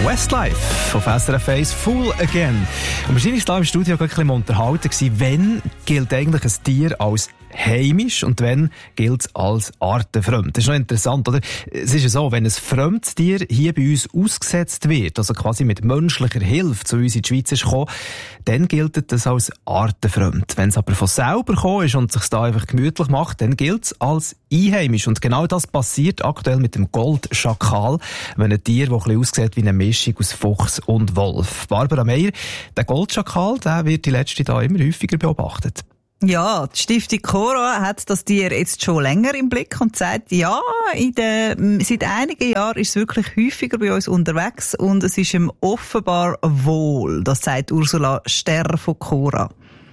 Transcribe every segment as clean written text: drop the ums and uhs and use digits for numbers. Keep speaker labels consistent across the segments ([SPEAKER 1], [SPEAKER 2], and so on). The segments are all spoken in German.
[SPEAKER 1] Westlife auf SRF 1 Full Again. Und wir sind uns hier im Studio ein bisschen unterhalten gewesen, wann gilt eigentlich ein Tier als heimisch und wann gilt es als artenfremd. Das ist noch interessant, oder? Es ist ja so, wenn ein fremdes Tier hier bei uns ausgesetzt wird, also quasi mit menschlicher Hilfe zu uns in die Schweiz ist gekommen, dann gilt das als artenfremd. Wenn es aber von selber gekommen ist und sich da einfach gemütlich macht, dann gilt es als einheimisch. Und genau das passiert aktuell mit dem Goldschakal, wenn ein Tier, das ein bisschen aussieht wie eine Mischung aus Fuchs und Wolf. Barbara Meier, der Goldschakal, der wird die letzten Jahre immer häufiger beobachtet.
[SPEAKER 2] Ja, die Stiftung Cora hat das Tier jetzt schon länger im Blick und sagt, ja, seit einigen Jahren ist es wirklich häufiger bei uns unterwegs und es ist ihm offenbar wohl. Das sagt Ursula Sterr von Cora.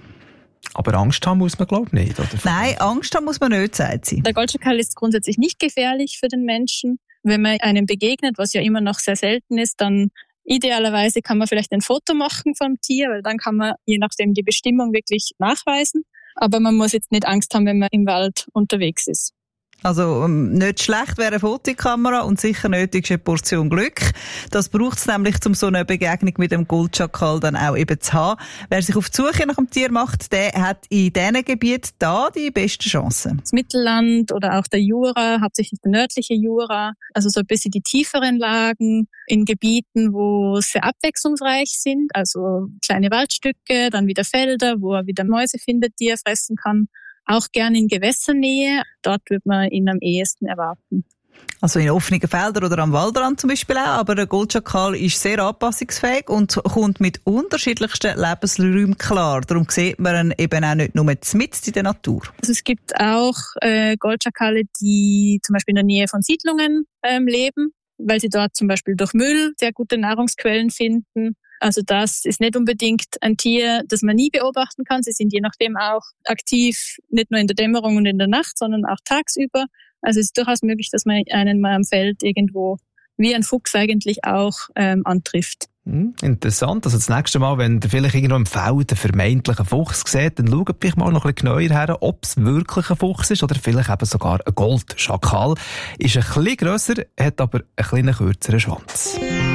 [SPEAKER 1] Aber Angst haben muss man, glaube ich, nicht, oder?
[SPEAKER 2] Nein, Angst haben muss man nicht, sagt sie.
[SPEAKER 3] Der Goldschakal ist grundsätzlich nicht gefährlich für den Menschen. Wenn man einem begegnet, was ja immer noch sehr selten ist, dann idealerweise kann man vielleicht ein Foto machen vom Tier, weil dann kann man je nachdem die Bestimmung wirklich nachweisen. Aber man muss jetzt nicht Angst haben, wenn man im Wald unterwegs ist.
[SPEAKER 2] Also nicht schlecht wäre eine Fotokamera und sicher nötig ist eine Portion Glück. Das braucht es nämlich, um so eine Begegnung mit dem Goldschakal dann auch eben zu haben. Wer sich auf die Suche nach dem Tier macht, der hat in diesen Gebieten da die besten Chancen.
[SPEAKER 3] Das Mittelland oder auch der Jura, hauptsächlich der nördliche Jura, also so ein bisschen die tieferen Lagen in Gebieten, wo sehr abwechslungsreich sind, also kleine Waldstücke, dann wieder Felder, wo er wieder Mäuse findet, die er fressen kann. Auch gerne in Gewässernähe, dort wird man ihn am ehesten erwarten.
[SPEAKER 2] Also in offenen Feldern oder am Waldrand zum Beispiel auch, aber der Goldschakal ist sehr anpassungsfähig und kommt mit unterschiedlichsten Lebensräumen klar. Darum sieht man ihn eben auch nicht nur mitten in der Natur.
[SPEAKER 3] Also es gibt auch Goldschakale, die zum Beispiel in der Nähe von Siedlungen leben, weil sie dort zum Beispiel durch Müll sehr gute Nahrungsquellen finden. Also das ist nicht unbedingt ein Tier, das man nie beobachten kann. Sie sind je nachdem auch aktiv, nicht nur in der Dämmerung und in der Nacht, sondern auch tagsüber. Also es ist durchaus möglich, dass man einen mal am Feld irgendwo, wie ein Fuchs eigentlich auch, antrifft.
[SPEAKER 1] Interessant. Also das nächste Mal, wenn ihr vielleicht irgendwo im Feld einen vermeintlichen Fuchs seht, dann schaut vielleicht mal noch ein bisschen genauer her, ob es wirklich ein Fuchs ist oder vielleicht eben sogar ein Goldschakal. Ist ein bisschen grösser, hat aber einen kleinen kürzeren Schwanz.